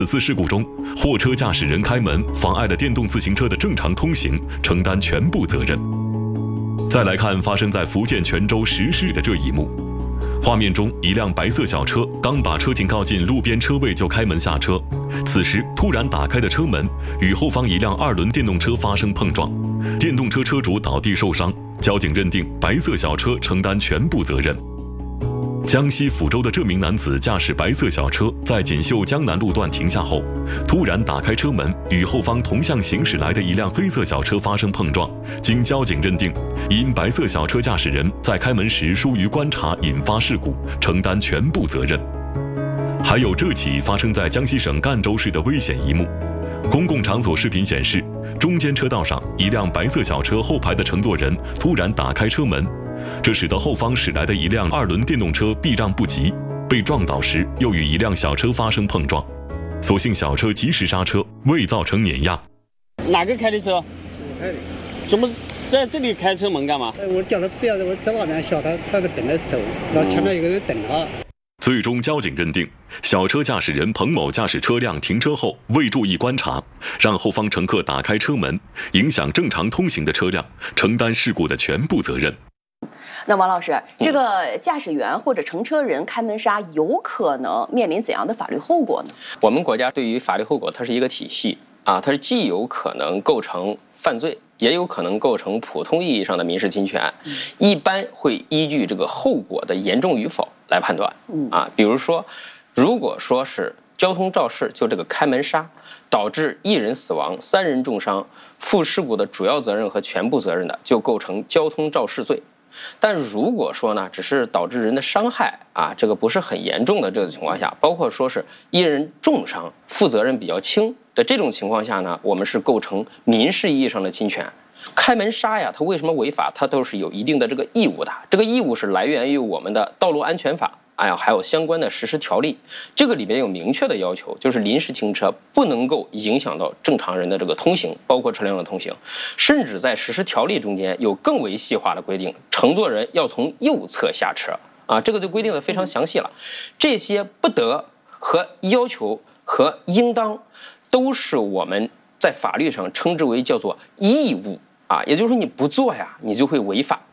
此次事故中，货车驾驶人开门妨碍了电动自行车的正常通行，承担全部责任。再来看发生在福建泉州石狮的这一幕，画面中一辆白色小车刚把车停靠近路边车位就开门下车，此时突然打开的车门与后方一辆2轮电动车发生碰撞，电动车车主倒地受伤，交警认定白色小车承担全部责任。江西抚州的这名男子驾驶白色小车在锦绣江南路段停下后，突然打开车门，与后方同向行驶来的一辆黑色小车发生碰撞。经交警认定，因白色小车驾驶人在开门时疏于观察，引发事故，承担全部责任。还有这起发生在江西省赣州市的危险一幕，公共场所视频显示，中间车道上一辆白色小车后排的乘坐人突然打开车门，这使得后方驶来的一辆2轮电动车避让不及，被撞倒时又与一辆小车发生碰撞，所幸小车及时刹车，未造成碾压。 哪个开的车？ 我开的。 怎么在这里开车门干嘛？ 我叫他不要，我在外面笑他在等着走，然后前面有个人等他。 最终交警认定，小车驾驶人彭某驾驶车辆停车后未注意观察，让后方乘客打开车门，影响正常通行的车辆，承担事故的全部责任。 那王老师，这个驾驶员或者乘车人开门刹有可能面临怎样的法律后果呢？ 我们国家对于法律后果它是一个体系啊，它是既有可能构成犯罪，也有可能构成普通意义上的民事侵权，一般会依据这个后果的严重与否来判断啊。比如说，如果说是交通肇事，就这个开门刹导致1人死亡、3人重伤，负事故的主要责任和全部责任的，就构成交通肇事罪。但如果说呢，只是导致人的伤害啊，这个不是很严重的这个情况下，包括说是1人重伤，负责任比较轻的这种情况下呢，我们是构成民事意义上的侵权。开门刹呀，它为什么违法？它都是有一定的这个义务的，这个义务是来源于我们的道路安全法。还有相关的实施条例，这个里边有明确的要求，就是临时停车不能够影响到正常人的这个通行，包括车辆的通行，甚至在实施条例中间有更为细化的规定，乘坐人要从右侧下车啊，这个就规定的非常详细了。这些不得和要求和应当，都是我们在法律上称之为叫做义务啊，也就是说你不做呀，你就会违法。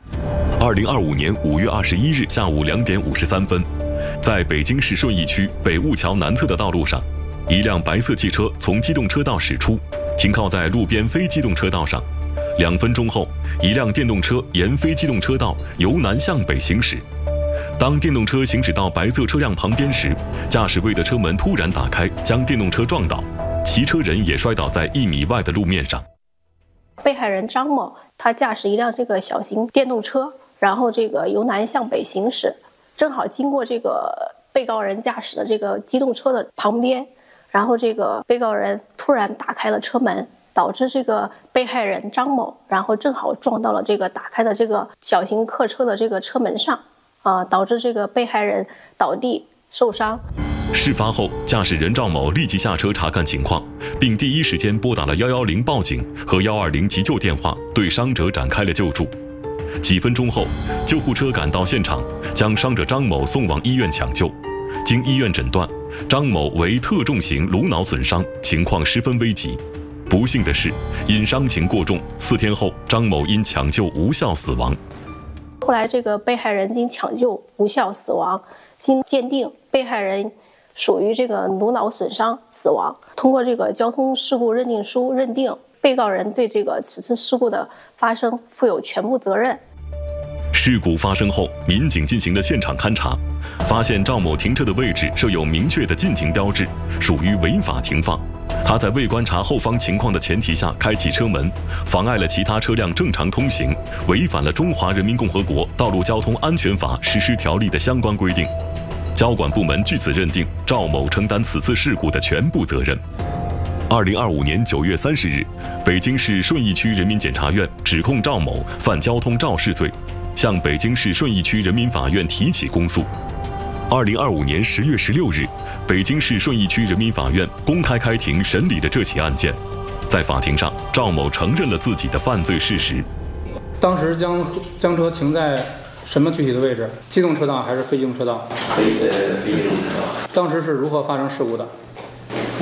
2025年5月21日下午2点53分，在北京市顺义区北雾桥南侧的道路上，一辆白色汽车从机动车道驶出，停靠在路边非机动车道上。2分钟后，一辆电动车沿非机动车道由南向北行驶。当电动车行驶到白色车辆旁边时，驾驶位的车门突然打开，将电动车撞倒，骑车人也摔倒在1米外的路面上。 被害人张某，他驾驶一辆这个小型电动车，然后这个由南向北行驶，正好经过这个被告人驾驶的这个机动车的旁边，然后这个被告人突然打开了车门，导致这个被害人张某，然后正好撞到了这个打开的这个小型客车的这个车门上，导致这个被害人倒地受伤。 事发后，驾驶人赵某立即下车查看情况，并第一时间拨打了110报警和120急救电话，对伤者展开了救助。几分钟后，救护车赶到现场，将伤者张某送往医院抢救。经医院诊断，张某为特重型颅脑损伤，情况十分危急。不幸的是，因伤情过重，4天后张某因抢救无效死亡。 后来这个被害人经抢救无效死亡，经鉴定，被害人属于这个颅脑损伤死亡。通过这个交通事故认定书认定，被告人对这个此次事故的发生负有全部责任。 事故发生后，民警进行了现场勘查，发现赵某停车的位置设有明确的禁停标志，属于违法停放。他在未观察后方情况的前提下开启车门，妨碍了其他车辆正常通行，违反了《中华人民共和国道路交通安全法实施条例》的相关规定。交管部门据此认定赵某承担此次事故的全部责任。2025年9月30日，北京市顺义区人民检察院指控赵某犯交通肇事罪，向北京市顺义区人民法院提起公诉。2025年10月16日，北京市顺义区人民法院公开开庭审理了这起案件。在法庭上，赵某承认了自己的犯罪事实。 当时将车停在什么具体的位置？机动车道还是非机动车道？非机动车道。当时是如何发生事故的？